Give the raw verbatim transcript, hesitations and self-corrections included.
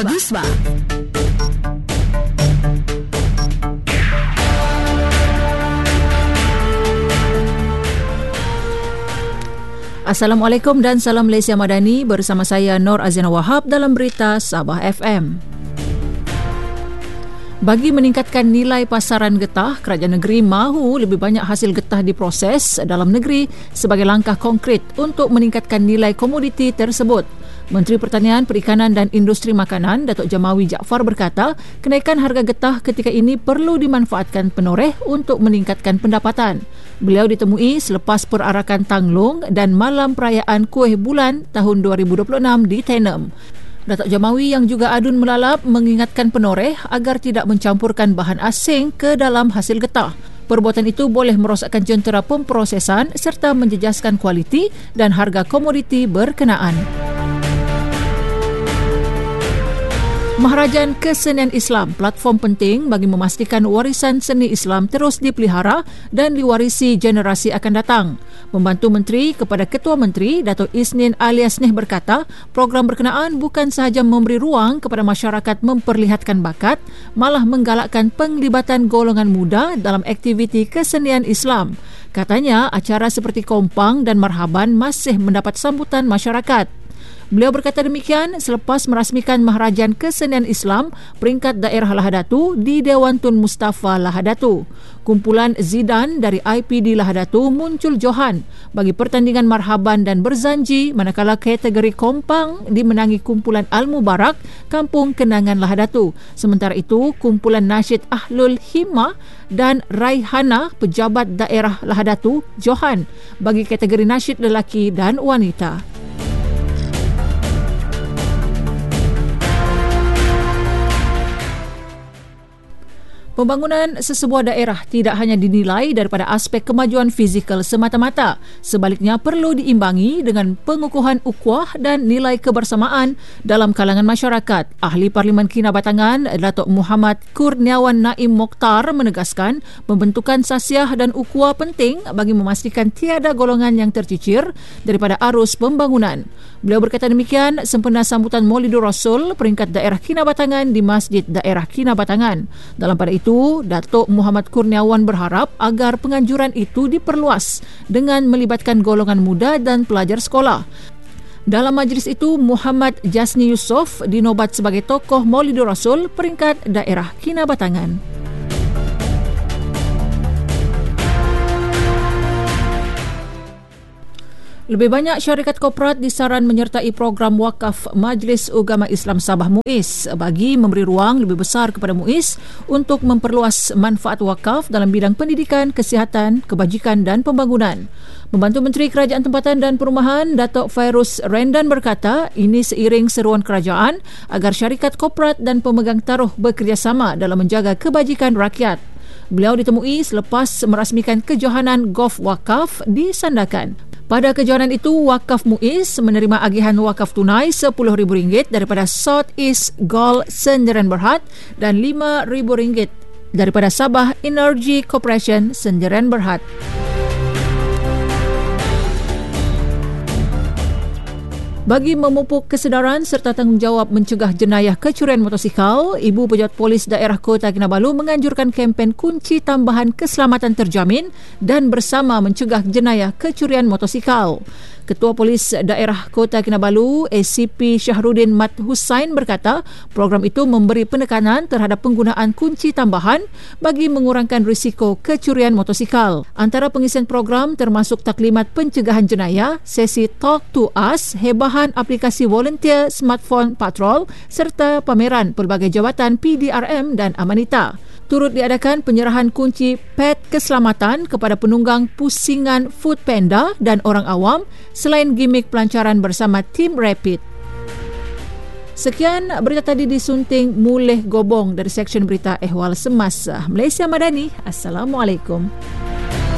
Agusma. Assalamualaikum dan salam Malaysia Madani, bersama saya Nur Azina Wahab dalam berita Sabah F M. Bagi meningkatkan nilai pasaran getah, kerajaan negeri mahu lebih banyak hasil getah diproses dalam negeri sebagai langkah konkret untuk meningkatkan nilai komoditi tersebut. Menteri Pertanian, Perikanan dan Industri Makanan, Datuk Jamawi Jaafar berkata, kenaikan harga getah ketika ini perlu dimanfaatkan penoreh untuk meningkatkan pendapatan. Beliau ditemui selepas perarakan Tanglung dan malam perayaan Kuih Bulan tahun dua ribu dua puluh enam di Tenem. Datuk Jamawi yang juga adun melalap mengingatkan penoreh agar tidak mencampurkan bahan asing ke dalam hasil getah. Perbuatan itu boleh merosakkan jentera pemprosesan serta menjejaskan kualiti dan harga komoditi berkenaan. Maharajan Kesenian Islam, platform penting bagi memastikan warisan seni Islam terus dipelihara dan diwarisi generasi akan datang. Membantu Menteri kepada Ketua Menteri, Datuk Isnin alias Nih berkata, program berkenaan bukan sahaja memberi ruang kepada masyarakat memperlihatkan bakat, malah menggalakkan penglibatan golongan muda dalam aktiviti kesenian Islam. Katanya, acara seperti Kompang dan Marhaban masih mendapat sambutan masyarakat. Beliau berkata demikian selepas merasmikan Maharajan Kesenian Islam peringkat daerah Lahadatu di Dewan Tun Mustafa Lahadatu. Kumpulan Zidan dari I P D Lahadatu muncul johan bagi pertandingan Marhaban dan Berzanji, manakala kategori Kompang dimenangi kumpulan Al-Mubarak Kampung Kenangan Lahadatu. Sementara itu, kumpulan Nasyid Ahlul Himmah dan Raihana pejabat daerah Lahadatu johan bagi kategori nasyid lelaki dan wanita. Pembangunan sesebuah daerah tidak hanya dinilai daripada aspek kemajuan fizikal semata-mata. Sebaliknya perlu diimbangi dengan pengukuhan ukhuwah dan nilai kebersamaan dalam kalangan masyarakat. Ahli Parlimen Kinabatangan, Datuk Muhammad Kurniawan Naim Mokhtar menegaskan pembentukan sasiah dan ukhuwah penting bagi memastikan tiada golongan yang tercicir daripada arus pembangunan. Beliau berkata demikian sempena sambutan Maulidur Rasul peringkat daerah Kinabatangan di Masjid Daerah Kinabatangan. Dalam pada itu, Datuk Muhammad Kurniawan berharap agar penganjuran itu diperluas dengan melibatkan golongan muda dan pelajar sekolah. Dalam majlis itu, Muhammad Jasni Yusof dinobat sebagai tokoh Maulidur Rasul peringkat daerah Kinabatangan. Lebih banyak syarikat korporat disaran menyertai program wakaf Majlis Ugama Islam Sabah M U I S bagi memberi ruang lebih besar kepada M U I S untuk memperluas manfaat wakaf dalam bidang pendidikan, kesihatan, kebajikan dan pembangunan. Membantu Menteri Kerajaan Tempatan dan Perumahan, Datuk Fairuz Rendan berkata, ini seiring seruan kerajaan agar syarikat korporat dan pemegang taruh bekerjasama dalam menjaga kebajikan rakyat. Beliau ditemui selepas merasmikan kejohanan golf wakaf di Sandakan. Pada kejohanan itu, Wakaf M U I S menerima agihan wakaf tunai sepuluh ribu ringgit daripada South East Golf Sendirian Berhad dan lima ribu ringgit daripada Sabah Energy Corporation Sendirian Berhad. Bagi memupuk kesedaran serta tanggungjawab mencegah jenayah kecurian motosikal, Ibu Pejabat Polis Daerah Kota Kinabalu menganjurkan kempen kunci tambahan keselamatan terjamin dan bersama mencegah jenayah kecurian motosikal. Ketua Polis Daerah Kota Kinabalu, A C P Syahrudin Mat Hussain berkata, program itu memberi penekanan terhadap penggunaan kunci tambahan bagi mengurangkan risiko kecurian motosikal. Antara pengisian program termasuk taklimat pencegahan jenayah, sesi Talk to Us, hebahan aplikasi volunteer smartphone patrol serta pameran pelbagai jabatan P D R M dan Amanita. Turut diadakan penyerahan kunci pet keselamatan kepada penunggang pusingan Food Panda dan orang awam selain gimik pelancaran bersama tim Rapid. Sekian berita tadi disunting Muleh Gobong dari Seksyen Berita Ehwal Semasa Malaysia Madani. Assalamualaikum.